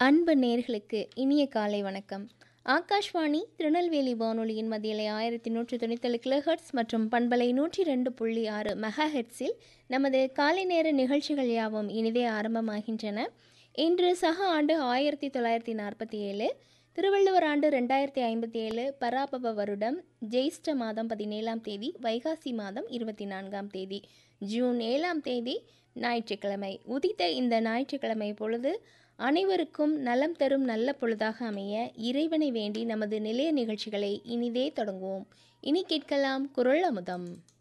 அன்பு நேர்களுக்கு இனிய காலை வணக்கம். ஆகாஷ்வாணி திருநெல்வேலி வானொலியின் மதியலை 1197 கிலோஹெர்ட்ஸ் மற்றும் பண்பலை 102.6 மெகா ஹெர்ட்ஸில் நமது காலை நேர நிகழ்ச்சிகள் யாவும் இனிதே ஆரம்பமாகின்றன. இன்று சக ஆண்டு 1947, திருவள்ளுவர் ஆண்டு 2057, பராபவ வருடம் ஜெயிஷ்ட மாதம் 17ஆம் தேதி, வைகாசி மாதம் 24ஆம் தேதி, ஜூன் 7ஆம் தேதி ஞாயிற்றுக்கிழமை. உதித்த இந்த ஞாயிற்றுக்கிழமை பொழுது அனைவருக்கும் நலம் தரும் நல்ல பொழுதாக அமைய இறைவனை வேண்டி நமது நிலைய நிகழ்ச்சிகளை இனிதே தொடங்குவோம். இனி கேட்கலாம் குரல் அமுதம்.